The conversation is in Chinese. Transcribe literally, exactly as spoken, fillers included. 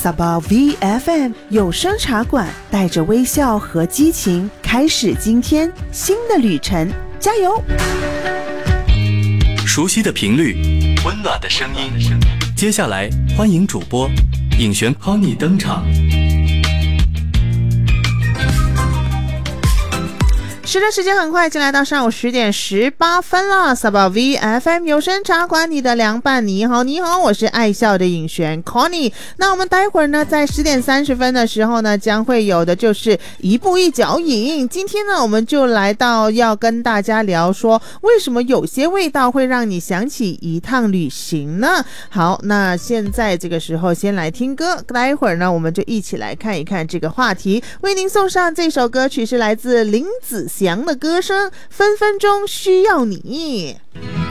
Sabah V F M 有声茶馆，带着微笑和激情，开始今天新的旅程，加油！ 熟悉的频率，温暖的声音。接下来，欢迎主播尹璇 Connie 登场。 是的，时间很快，已经来到上午十点十八分了。Sabah V F M 有声茶馆，你的凉拌，你好，你好，我是爱笑的尹璇 Connie。那我们待会儿呢，在十点三十分的时候呢，将会有的就是一步一脚印。今天呢，我们就来到要跟大家聊说，为什么有些味道会让你想起一趟旅行呢？好，那现在这个时候先来听歌，待会儿呢，我们就一起来看一看这个话题。为您送上这首歌曲是来自林子祥的歌声《分分钟需要你》。